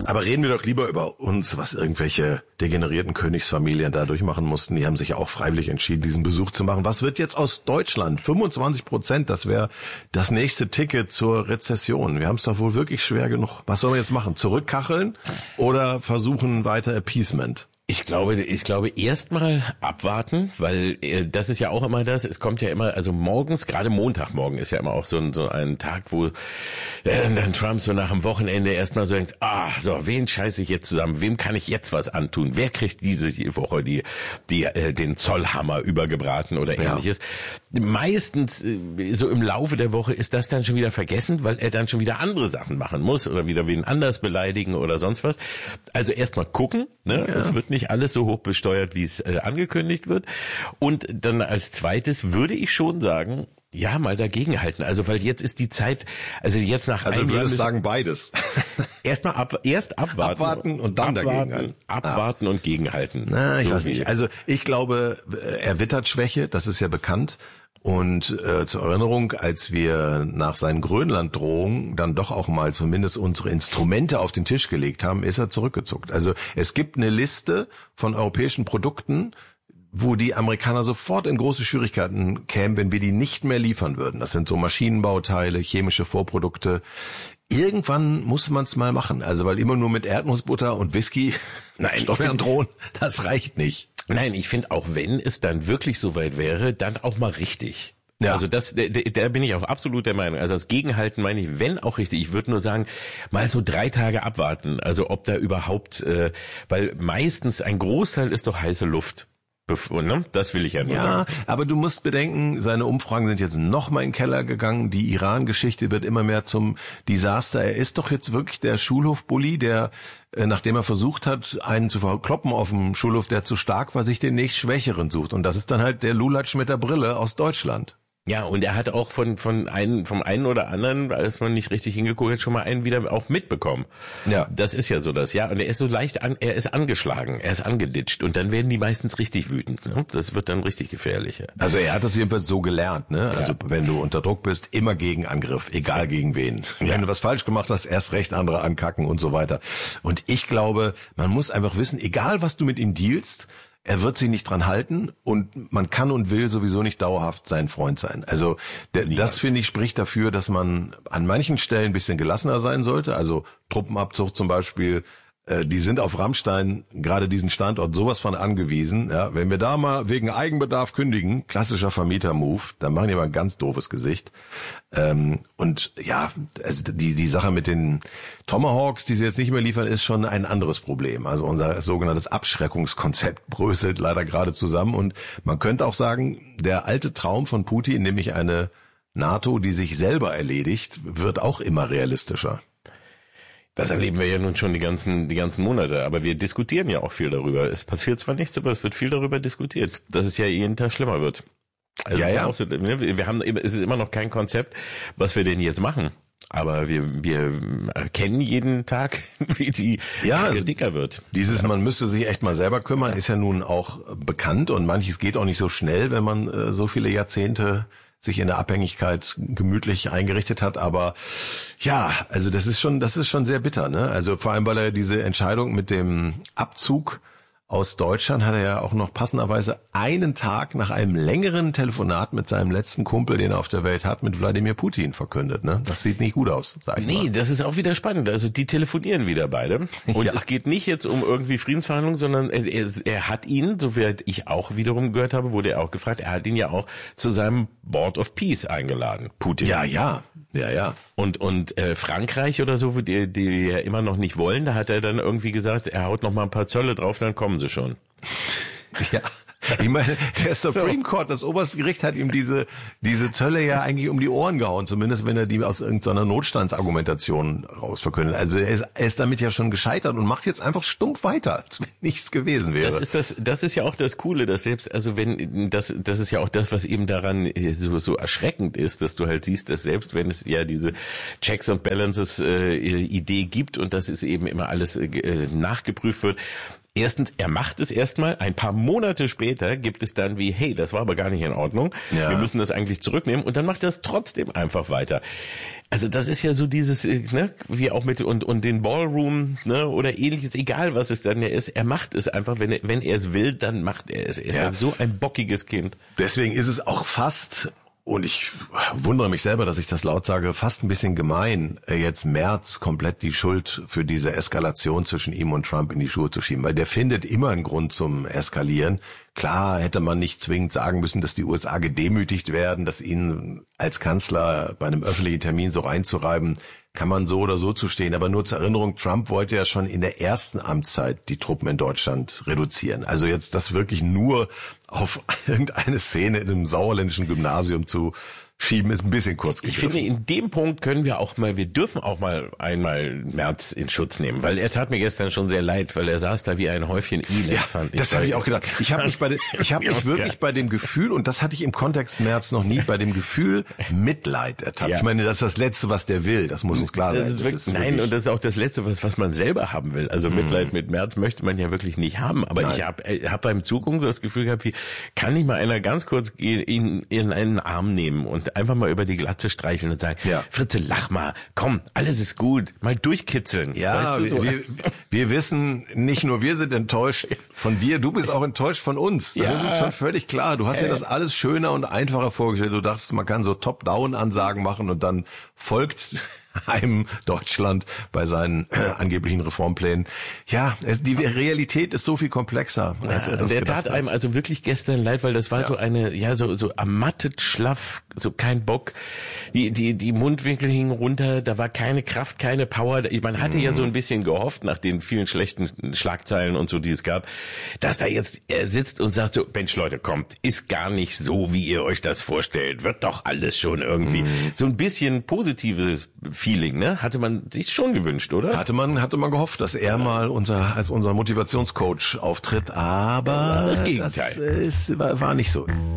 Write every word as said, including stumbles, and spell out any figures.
Aber reden wir doch lieber über uns, was irgendwelche degenerierten Königsfamilien da durchmachen mussten. Die haben sich ja auch freiwillig entschieden, diesen Besuch zu machen. Was wird jetzt aus Deutschland? fünfundzwanzig Prozent, das wäre das nächste Ticket zur Rezession. Wir haben es doch wohl wirklich schwer genug. Was sollen wir jetzt machen? Zurückkacheln oder versuchen weiter Appeasement? Ich glaube, ich glaube erstmal abwarten, weil äh, das ist ja auch immer das, es kommt ja immer, also morgens, gerade Montagmorgen ist ja immer auch so ein, so ein Tag, wo äh, dann Trump so nach dem Wochenende erstmal so denkt, ah, so, wen scheiße ich jetzt zusammen, wem kann ich jetzt was antun, wer kriegt diese Woche die, die äh, den Zollhammer übergebraten oder ähnliches. Ja. Meistens, äh, so im Laufe der Woche ist das dann schon wieder vergessen, weil er dann schon wieder andere Sachen machen muss oder wieder wen anders beleidigen oder sonst was. Also erstmal gucken, ne, ja. Es wird nicht alles so hoch besteuert, wie es äh, angekündigt wird. Und dann als zweites würde ich schon sagen, ja, mal dagegenhalten. Also, weil jetzt ist die Zeit, also jetzt nach also einem Jahr... Also würdest sagen beides. Erstmal ab, erst abwarten. Abwarten und dann abwarten, dagegenhalten. Abwarten ah. und gegenhalten. Na, ich so weiß nicht. Also ich glaube, er wittert Schwäche, das ist ja bekannt. Und äh, zur Erinnerung, als wir nach seinen Grönland-Drohungen dann doch auch mal zumindest unsere Instrumente auf den Tisch gelegt haben, ist er zurückgezuckt. Also es gibt eine Liste von europäischen Produkten, wo die Amerikaner sofort in große Schwierigkeiten kämen, wenn wir die nicht mehr liefern würden. Das sind so Maschinenbauteile, chemische Vorprodukte. Irgendwann muss man es mal machen. Also weil immer nur mit Erdnussbutter und Whisky, nein, Steuern drohen, das reicht nicht. Nein, ich finde auch, wenn es dann wirklich soweit wäre, dann auch mal richtig. Ja. Also das, da, da bin ich auch absolut der Meinung. Also das Gegenhalten meine ich, wenn auch richtig. Ich würde nur sagen, mal so drei Tage abwarten. Also ob da überhaupt, äh, weil meistens ein Großteil ist doch heiße Luft. Bevor, ne? Das will ich ja nur ja, sagen. Ja, aber du musst bedenken, seine Umfragen sind jetzt noch mal in den Keller gegangen. Die Iran-Geschichte wird immer mehr zum Desaster. Er ist doch jetzt wirklich der Schulhofbully, der, äh, nachdem er versucht hat, einen zu verkloppen auf dem Schulhof, der zu stark war, sich den nächst Schwächeren sucht. Und das ist dann halt der Lulatsch mit der Brille aus Deutschland. Ja, und er hat auch von von einen vom einen oder anderen, als man nicht richtig hingeguckt hat, schon mal einen wieder auch mitbekommen. Ja, das ist ja so das. Ja, und er ist so leicht an, er ist angeschlagen, er ist angeditscht und dann werden die meistens richtig wütend. Ne? Das wird dann richtig gefährlich. Ja. Also er hat das jedenfalls so gelernt, ne? Also ja. Wenn du unter Druck bist, immer Gegenangriff, egal gegen wen. Ja. Wenn du was falsch gemacht hast, erst recht andere ankacken und so weiter. Und ich glaube, man muss einfach wissen, egal was du mit ihm dealst, er wird sich nicht dran halten und man kann und will sowieso nicht dauerhaft sein Freund sein. Also der, das, finde ich, spricht dafür, dass man an manchen Stellen ein bisschen gelassener sein sollte. Also Truppenabzug zum Beispiel, äh, die sind auf Rammstein, gerade diesen Standort, sowas von angewiesen. Ja, wenn wir da mal wegen Eigenbedarf kündigen, klassischer Vermieter-Move, dann machen die mal ein ganz doofes Gesicht. Ähm, und ja, also die die Sache mit den Tomahawks, die sie jetzt nicht mehr liefern, ist schon ein anderes Problem. Also unser sogenanntes Abschreckungskonzept bröselt leider gerade zusammen. Und man könnte auch sagen, der alte Traum von Putin, nämlich eine NATO, die sich selber erledigt, wird auch immer realistischer. Das erleben wir ja nun schon die ganzen die ganzen Monate, aber wir diskutieren ja auch viel darüber. Es passiert zwar nichts, aber es wird viel darüber diskutiert, dass es ja jeden Tag schlimmer wird. Also ja, ja. Ja auch so, wir haben, es ist immer noch kein Konzept, was wir denn jetzt machen. Aber wir wir erkennen jeden Tag, wie die ja, Kacke dicker wird. Dieses, man müsste sich echt mal selber kümmern, ist ja nun auch bekannt und manches geht auch nicht so schnell, wenn man äh, so viele Jahrzehnte sich in der Abhängigkeit gemütlich eingerichtet hat, aber ja, also das ist schon, das ist schon sehr bitter, ne? Also vor allem, weil er diese Entscheidung mit dem Abzug aus Deutschland hat er ja auch noch passenderweise einen Tag nach einem längeren Telefonat mit seinem letzten Kumpel, den er auf der Welt hat, mit Wladimir Putin verkündet, ne? Das sieht nicht gut aus, sag ich Nee, mal. Das ist auch wieder spannend. Also die telefonieren wieder beide. Und ja. Es geht nicht jetzt um irgendwie Friedensverhandlungen, sondern er, er, er hat ihn, so wie ich auch wiederum gehört habe, wurde er auch gefragt, er hat ihn ja auch zu seinem Board of Peace eingeladen, Putin. Ja, ja, ja, ja. Und und äh, Frankreich oder so, die, die ja immer noch nicht wollen, da hat er dann irgendwie gesagt, er haut noch mal ein paar Zölle drauf, dann kommen sie schon. Ja. Ich meine, der Supreme so. Court, das oberste Gericht hat ihm diese diese Zölle ja eigentlich um die Ohren gehauen, zumindest wenn er die aus irgendeiner Notstandsargumentation rausverkündet. Also er ist, er ist damit ja schon gescheitert und macht jetzt einfach stumpf weiter, als wenn nichts gewesen wäre. Das ist das, das ist ja auch das Coole, dass selbst, also wenn, das, das ist ja auch das, was eben daran so, so erschreckend ist, dass du halt siehst, dass selbst wenn es ja diese Checks and Balances äh, Idee gibt und das ist eben immer alles äh, nachgeprüft wird, Erstens, er macht es erstmal. Ein paar Monate später gibt es dann wie, hey, das war aber gar nicht in Ordnung. Ja. Wir müssen das eigentlich zurücknehmen. Und dann macht er es trotzdem einfach weiter. Also das ist ja so dieses, ne, wie auch mit und und den Ballroom, ne, oder ähnliches, egal was es dann ja ist, er macht es einfach, wenn er wenn er es will, dann macht er es. Er ist ja so ein bockiges Kind. Deswegen ist es auch fast, und ich wundere mich selber, dass ich das laut sage, fast ein bisschen gemein, jetzt Merz komplett die Schuld für diese Eskalation zwischen ihm und Trump in die Schuhe zu schieben, weil der findet immer einen Grund zum Eskalieren. Klar hätte man nicht zwingend sagen müssen, dass die U S A gedemütigt werden, dass ihn als Kanzler bei einem öffentlichen Termin so reinzureiben, kann man so oder so zu stehen. Aber nur zur Erinnerung, Trump wollte ja schon in der ersten Amtszeit die Truppen in Deutschland reduzieren. Also jetzt das wirklich nur auf irgendeine Szene in einem sauerländischen Gymnasium zu schieben, ist ein bisschen kurz gegriffen. Ich finde, in dem Punkt können wir auch mal, wir dürfen auch mal einmal Merz in Schutz nehmen, weil er tat mir gestern schon sehr leid, weil er saß da wie ein Häufchen Elend, ja, fand ich. Das habe ich auch gedacht. Ich habe mich bei den, ich habe mich wirklich bei dem Gefühl, und das hatte ich im Kontext Merz noch nie, bei dem Gefühl Mitleid ertappt. Ja. Ich meine, das ist das Letzte, was der will, das muss uns klar sein. Das ist wirklich, das ist nein, und das ist auch das Letzte, was was man selber haben will. Also hm. Mitleid mit Merz möchte man ja wirklich nicht haben, aber nein. ich habe hab beim Zugucken so das Gefühl gehabt, wie kann nicht mal einer ganz kurz ihn in einen Arm nehmen und einfach mal über die Glatze streicheln und sagen, ja. Fritze, lach mal, komm, alles ist gut, mal durchkitzeln. Ja, weißt du, so? wir, wir wissen, nicht nur wir sind enttäuscht von dir, du bist auch enttäuscht von uns. Das ja. ist uns schon völlig klar. Du hast äh. dir das alles schöner und einfacher vorgestellt. Du dachtest, man kann so Top-Down-Ansagen machen und dann folgt einem Deutschland bei seinen äh, angeblichen Reformplänen. Ja, es, die Realität ist so viel komplexer. Als ja, der tat einem also wirklich gestern leid, weil das war ja. so eine, ja, so so ermattet, schlaff, so kein Bock. Die die die Mundwinkel hingen runter, da war keine Kraft, keine Power. Man hatte mhm. ja so ein bisschen gehofft nach den vielen schlechten Schlagzeilen und so, die es gab, dass da jetzt er sitzt und sagt so, Mensch Leute, kommt, ist gar nicht so, wie ihr euch das vorstellt. Wird doch alles schon irgendwie mhm. so ein bisschen positives Feeling, ne? Hatte man sich schon gewünscht, oder? Hatte man, hatte man gehofft, dass er mal unser, als unser Motivationscoach auftritt, aber das Gegenteil. Das ist, war, war nicht so.